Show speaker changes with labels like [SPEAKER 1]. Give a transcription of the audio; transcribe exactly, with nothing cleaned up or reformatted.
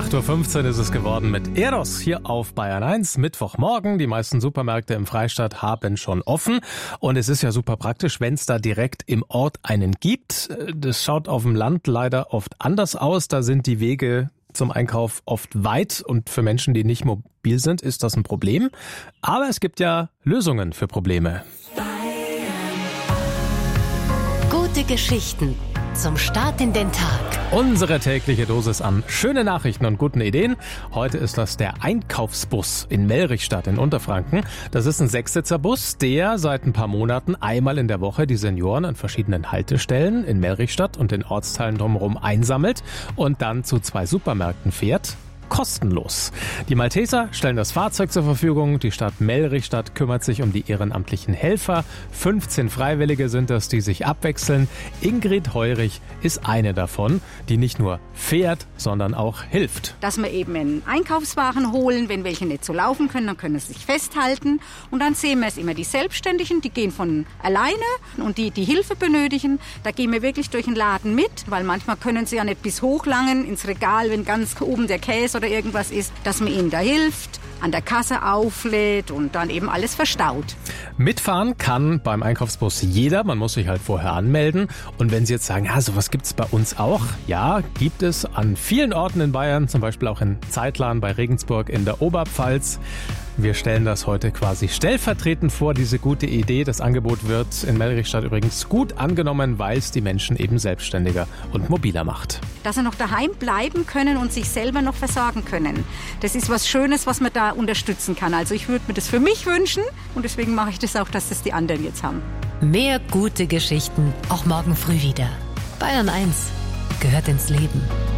[SPEAKER 1] acht Uhr fünfzehn ist es geworden mit Eros hier auf Bayern eins. Mittwochmorgen, die meisten Supermärkte im Freistaat haben schon offen. Und es ist ja super praktisch, wenn es da direkt im Ort einen gibt. Das schaut auf dem Land leider oft anders aus. Da sind die Wege zum Einkauf oft weit und für Menschen, die nicht mobil sind, ist das ein Problem. Aber es gibt ja Lösungen für Probleme.
[SPEAKER 2] Gute Geschichten zum Start in den Tag.
[SPEAKER 1] Unsere tägliche Dosis an schöne Nachrichten und guten Ideen. Heute ist das der Einkaufsbus in Mellrichstadt in Unterfranken. Das ist ein Sechssitzer-Bus, der seit ein paar Monaten einmal in der Woche die Senioren an verschiedenen Haltestellen in Mellrichstadt und den Ortsteilen drumherum einsammelt und dann zu zwei Supermärkten fährt. Kostenlos. Die Malteser stellen das Fahrzeug zur Verfügung. Die Stadt Mellrichstadt kümmert sich um die ehrenamtlichen Helfer. fünfzehn Freiwillige sind das, die sich abwechseln. Ingrid Heurich ist eine davon, die nicht nur fährt, sondern auch hilft.
[SPEAKER 3] Dass wir eben einen Einkaufswagen holen, wenn welche nicht so laufen können, dann können sie sich festhalten. Und dann sehen wir es immer, die Selbstständigen, die gehen von alleine und die, die Hilfe benötigen, da gehen wir wirklich durch den Laden mit, weil manchmal können sie ja nicht bis hochlangen ins Regal, wenn ganz oben der Käse oder irgendwas ist, dass man ihnen da hilft, an der Kasse auflädt und dann eben alles verstaut.
[SPEAKER 1] Mitfahren kann beim Einkaufsbus jeder, man muss sich halt vorher anmelden. Und wenn Sie jetzt sagen, ja, sowas gibt's bei uns auch, ja, gibt es an vielen Orten in Bayern, zum Beispiel auch in Zeitlern bei Regensburg in der Oberpfalz. Wir stellen das heute quasi stellvertretend vor, diese gute Idee. Das Angebot wird in Mellrichstadt übrigens gut angenommen, weil es die Menschen eben selbstständiger und mobiler macht.
[SPEAKER 3] Dass sie noch daheim bleiben können und sich selber noch versorgen können. Das ist was Schönes, was man da unterstützen kann. Also ich würde mir das für mich wünschen und deswegen mache ich das auch, dass das die anderen jetzt haben.
[SPEAKER 2] Mehr gute Geschichten auch morgen früh wieder. Bayern eins gehört ins Leben.